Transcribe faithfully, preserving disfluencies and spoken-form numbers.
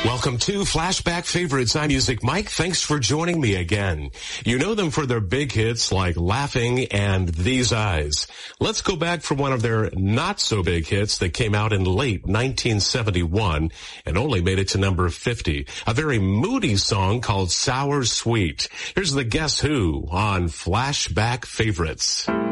Welcome to Flashback Favorites. I'm Music Mike. Thanks for joining me again. You know them for their big hits like Laughing and These Eyes. Let's go back for one of their not-so-big hits that came out in late nineteen seventy-one and only made it to number fifty. A very moody song called Sour Sweet. Here's the Guess Who on Flashback Favorites.